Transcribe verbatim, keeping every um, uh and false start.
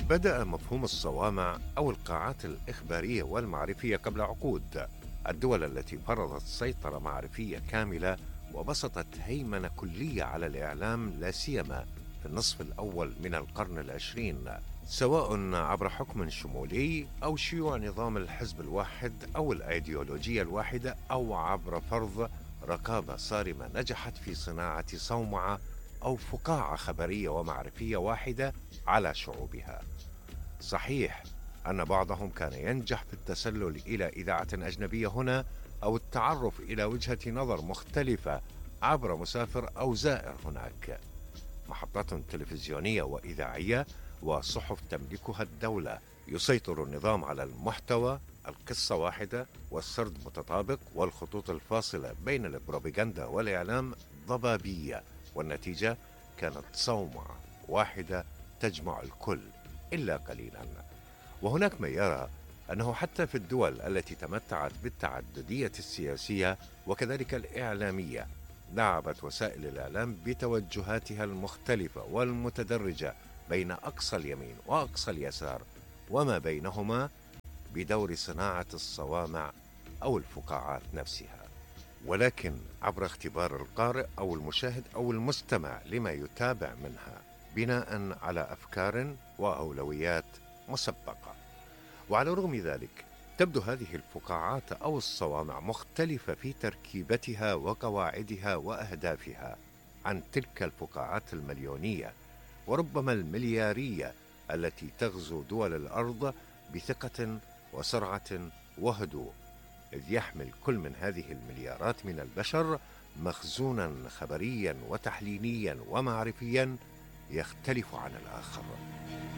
بدأ مفهوم الصوامع أو القاعات الإخبارية والمعرفية قبل عقود. الدول التي فرضت سيطرة معرفية كاملة وبسطت هيمنة كلية على الإعلام، لا سيما في النصف الأول من القرن العشرين، سواء عبر حكم شمولي أو شيوع نظام الحزب الواحد أو الأيديولوجية الواحدة، أو عبر فرض رقابة صارمة نجحت في صناعة صومعة أو فقاعة خبرية ومعرفية واحدة على شعوبها. صحيح أن بعضهم كان ينجح في التسلل إلى إذاعة أجنبية هنا، أو التعرف إلى وجهة نظر مختلفة عبر مسافر أو زائر هناك. محطات تلفزيونية وإذاعية وصحف تملكها الدولة، يسيطر النظام على المحتوى، القصة واحدة والسرد متطابق، والخطوط الفاصلة بين البروباغندا والإعلام ضبابية، والنتيجة كانت صومعة واحدة تجمع الكل إلا قليلا. وهناك من يرى أنه حتى في الدول التي تمتعت بالتعددية السياسية وكذلك الإعلامية، لعبت وسائل الإعلام بتوجهاتها المختلفة والمتدرجة بين أقصى اليمين وأقصى اليسار وما بينهما، بدور صناعة الصوامع أو الفقاعات نفسها، ولكن عبر اختبار القارئ أو المشاهد أو المستمع لما يتابع منها، بناء على أفكار وأولويات مسبقة. وعلى الرغم ذلك، تبدو هذه الفقاعات أو الصوامع مختلفة في تركيبتها وقواعدها وأهدافها عن تلك الفقاعات المليونية وربما المليارية التي تغزو دول الأرض بثقة وسرعة وهدوء، إذ يحمل كل من هذه المليارات من البشر مخزونا خبريا وتحليليا ومعرفيا يختلف عن الآخر.